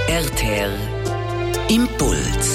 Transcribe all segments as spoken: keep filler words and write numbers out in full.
R T R Impuls.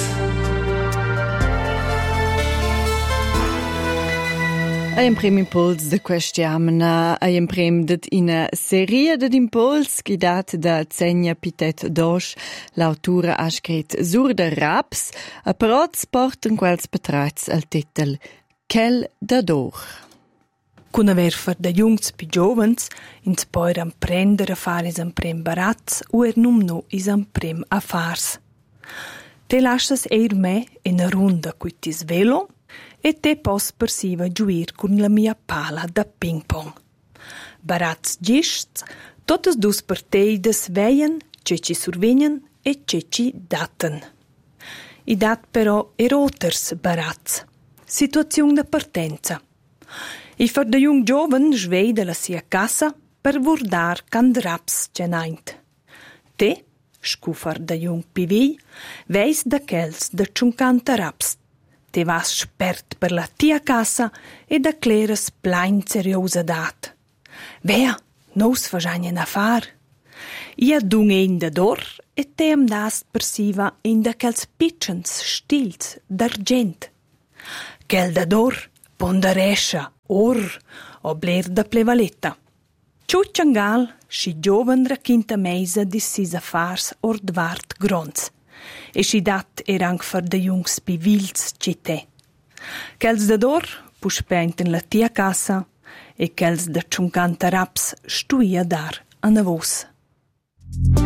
Ein prim impuls de questiamna, ein prim det ina serie de impuls guidat da Zenia Pitet Dosch, l'autura ha scrit sur de raps, a proz porten quels betrats al titel Quel da dor. Cun aver far da jungs pi giovens, ins poir amprender a far is amprem barats, u er num no is amprem a fars. Te lascias eir me in a runda cuitis velo, e te pos persiva giuir cun la mia pala da ping-pong. Barats gists, totes dus parteides veien, ceci survegnen e ceci daten. I dat però er oters barats. Situazione da partenza. I far da jung gioven svei de la sia casa per vurdar can draps genaint. Te, scu far da jung pivi, veis da chels da ciuncanta raps. Te vas spert per la tia casa e da cleres plain seriosa dat. Vea, nos fagianien a far. Ia dung ein da dor e te am das persiva in da chels pitchens stils d'argent. Quel da dor ponderescia or o bler da plevaletta. Ciucciangal, si gioven rachinta meisa di sis affars ordvart grons. E si dat er anc far de jungs pivils cite. Quels da dor puspenten la tia casa e quels da ciuncanta raps stuia dar a navos.